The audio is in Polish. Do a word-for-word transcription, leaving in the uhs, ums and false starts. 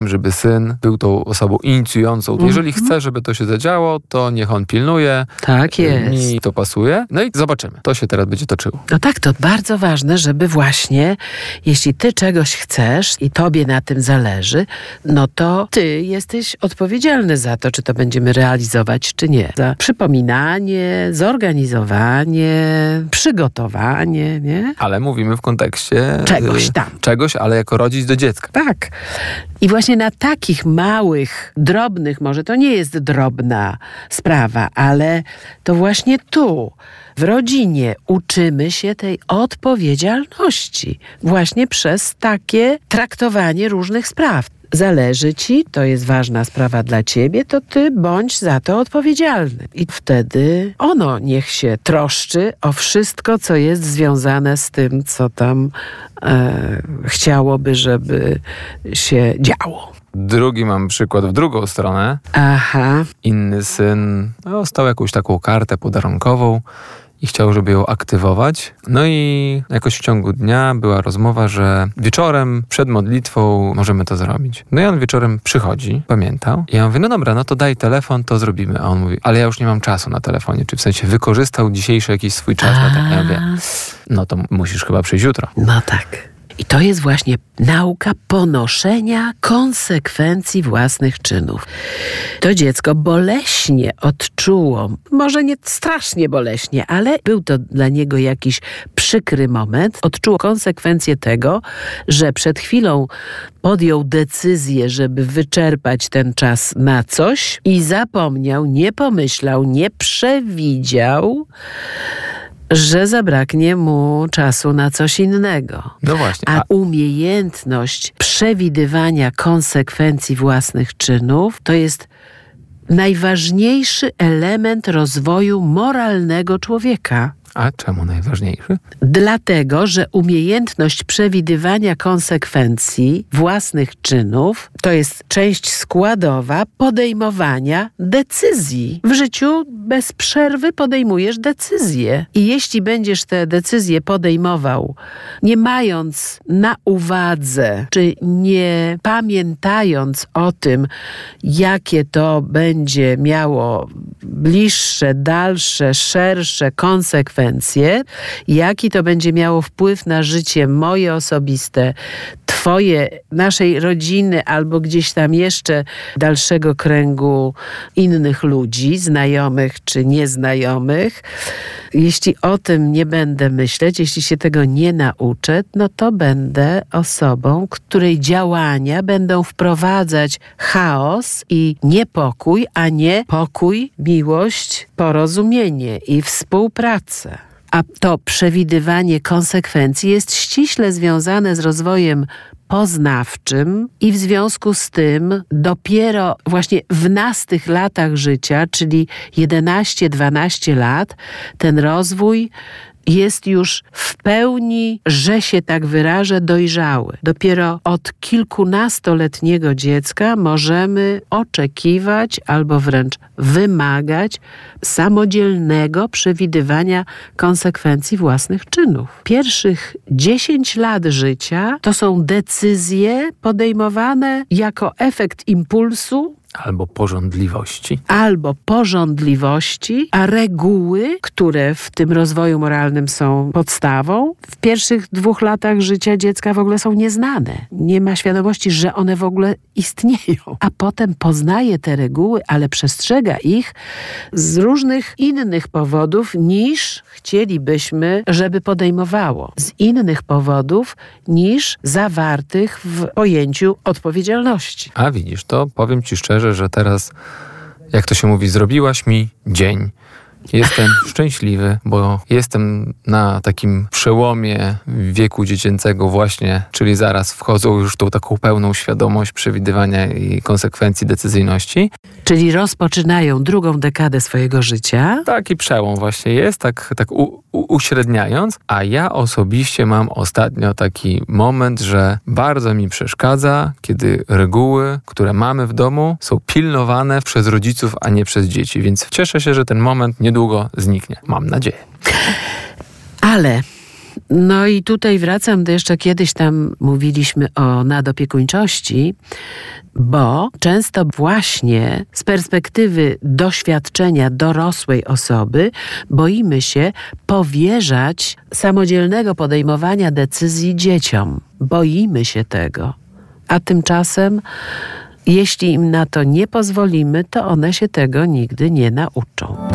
żeby syn był tą osobą inicjującą. Mm-hmm. Jeżeli chce, żeby to się zadziało, to niech on pilnuje. Tak jest. Mi to pasuje. No i zobaczymy. To się teraz będzie toczyło. No tak, to bardzo ważne, żeby właśnie, jeśli ty czegoś chcesz i tobie na tym zależy, no to ty jesteś odpowiedzialny za to, czy to będziemy realizować, czy nie. Za przypominanie, zorganizowanie, przygotowanie, nie? Ale mówimy w kontekście czegoś tam. Czegoś, ale jako rodzic do dziecka. Tak. I właśnie na takich małych, drobnych, może to nie jest drobna sprawa, ale to właśnie tu, w rodzinie, uczymy się tej odpowiedzialności. Właśnie przez takie traktowanie różnych spraw. Zależy ci, to jest ważna sprawa dla ciebie, to ty bądź za to odpowiedzialny. I wtedy ono niech się troszczy o wszystko, co jest związane z tym, co tam e, chciałoby, żeby się działo. Drugi mam przykład w drugą stronę. Aha. Inny syn dostał jakąś taką kartę podarunkową i chciał, żeby ją aktywować. No i jakoś w ciągu dnia była rozmowa, że wieczorem przed modlitwą możemy to zrobić. No i on wieczorem przychodzi, pamiętał. I ja mówię, no dobra, no to daj telefon, to zrobimy. A on mówi, ale ja już nie mam czasu na telefonie. Czy w sensie wykorzystał dzisiejszy jakiś swój czas na ten. Ja mówię, no to musisz chyba przyjść jutro. No tak. I to jest właśnie nauka ponoszenia konsekwencji własnych czynów. To dziecko boleśnie odczuło, może nie strasznie boleśnie, ale był to dla niego jakiś przykry moment. Odczuło konsekwencje tego, że przed chwilą podjął decyzję, żeby wyczerpać ten czas na coś i zapomniał, nie pomyślał, nie przewidział, że zabraknie mu czasu na coś innego. No właśnie. A umiejętność przewidywania konsekwencji własnych czynów to jest najważniejszy element rozwoju moralnego człowieka. A czemu najważniejszy? Dlatego, że umiejętność przewidywania konsekwencji własnych czynów to jest część składowa podejmowania decyzji. W życiu bez przerwy podejmujesz decyzje. I jeśli będziesz te decyzje podejmował, nie mając na uwadze, czy nie pamiętając o tym, jakie to będzie miało bliższe, dalsze, szersze konsekwencje, jaki to będzie miało wpływ na życie moje osobiste, twoje, naszej rodziny albo gdzieś tam jeszcze dalszego kręgu innych ludzi, znajomych czy nieznajomych. Jeśli o tym nie będę myśleć, jeśli się tego nie nauczę, no to będę osobą, której działania będą wprowadzać chaos i niepokój, a nie pokój, miłość, porozumienie i współpracę. A to przewidywanie konsekwencji jest ściśle związane z rozwojem poznawczym i w związku z tym dopiero właśnie w nastych latach życia, czyli jedenaście dwanaście lat, ten rozwój jest już w pełni, że się tak wyrażę, dojrzały. Dopiero od kilkunastoletniego dziecka możemy oczekiwać albo wręcz wymagać samodzielnego przewidywania konsekwencji własnych czynów. Pierwszych dziesięć lat życia to są decyzje podejmowane jako efekt impulsu, albo pożądliwości. Albo pożądliwości, a reguły, które w tym rozwoju moralnym są podstawą, w pierwszych dwóch latach życia dziecka w ogóle są nieznane. Nie ma świadomości, że one w ogóle istnieją. A potem poznaje te reguły, ale przestrzega ich z różnych innych powodów, niż chcielibyśmy, żeby podejmowało. Z innych powodów, niż zawartych w pojęciu odpowiedzialności. A widzisz, to powiem ci szczerze, że teraz, jak to się mówi, zrobiłaś mi dzień. Jestem szczęśliwy, bo jestem na takim przełomie wieku dziecięcego właśnie, czyli zaraz wchodzą już w tą taką pełną świadomość przewidywania i konsekwencji decyzyjności. Czyli rozpoczynają drugą dekadę swojego życia. Taki przełom właśnie jest, tak, tak u, u, uśredniając. A ja osobiście mam ostatnio taki moment, że bardzo mi przeszkadza, kiedy reguły, które mamy w domu, są pilnowane przez rodziców, a nie przez dzieci. Więc cieszę się, że ten moment niedługo zniknie. Mam nadzieję. Ale No i tutaj wracam do jeszcze kiedyś tam mówiliśmy o nadopiekuńczości, bo często właśnie z perspektywy doświadczenia dorosłej osoby boimy się powierzać samodzielnego podejmowania decyzji dzieciom. Boimy się tego. A tymczasem, jeśli im na to nie pozwolimy, to one się tego nigdy nie nauczą.